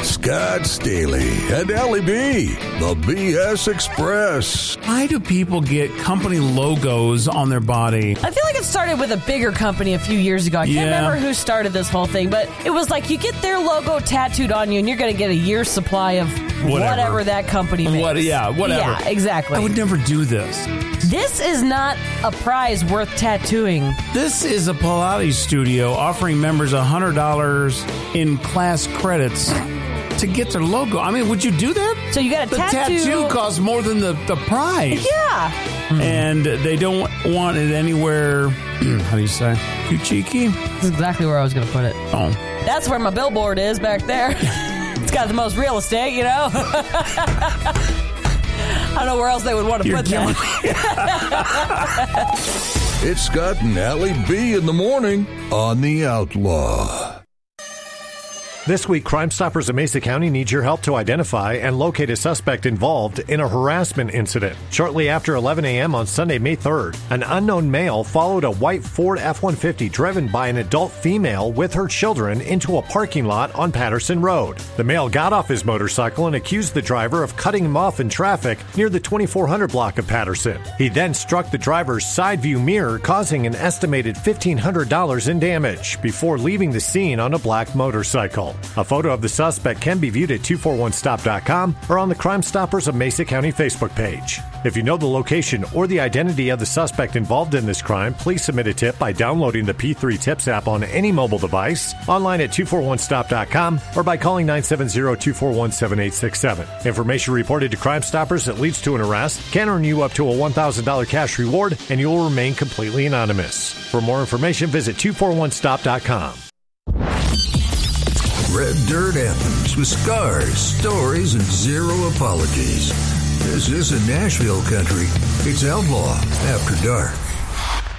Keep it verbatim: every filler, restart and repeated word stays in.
Scott Staley and Ellie B, the B S Express. Why do people get company logos on their body? I feel like it started with a bigger company a few years ago. I can't Yeah. remember who started this whole thing, but it was like you get their logo tattooed on you and you're going to get a year's supply of Whatever. whatever, that company makes. What? Yeah, whatever. Yeah, exactly. I would never do this. This is not a prize worth tattooing. This is a Pilates studio offering members one hundred dollars in class credits to get their logo. I mean, would you do that? So you got a the tattoo. tattoo costs more than the, the prize. Yeah. And they don't want it anywhere, how do you say, too cheeky? That's exactly where I was going to put it. Oh. That's where my billboard is back there. It's got the most real estate, you know? I don't know where else they would want to You're put that. It's Scott and Ellie B in the morning on The Outlaw. This week, Crime Stoppers of Mesa County needs your help to identify and locate a suspect involved in a harassment incident. Shortly after eleven a.m. on Sunday, May third, an unknown male followed a white Ford F one fifty driven by an adult female with her children into a parking lot on Patterson Road. The male got off his motorcycle and accused the driver of cutting him off in traffic near the twenty-four hundred block of Patterson. He then struck the driver's side view mirror, causing an estimated fifteen hundred dollars in damage before leaving the scene on a black motorcycle. A photo of the suspect can be viewed at two forty-one stop dot com or on the Crime Stoppers of Mesa County Facebook page. If you know the location or the identity of the suspect involved in this crime, please submit a tip by downloading the P three Tips app on any mobile device, online at two forty-one stop dot com, or by calling nine seven zero, two four one, seven eight six seven. Information reported to Crime Stoppers that leads to an arrest can earn you up to a one thousand dollars cash reward, and you will remain completely anonymous. For more information, visit two forty-one stop dot com. Red Dirt Anthems with scars, stories, and zero apologies. This isn't Nashville country. It's Outlaw After Dark.